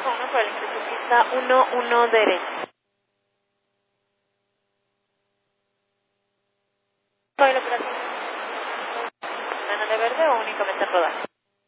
con 1 por el ingreso pista 11 derecho. ¿Soy la operación de verde o únicamente en rodar?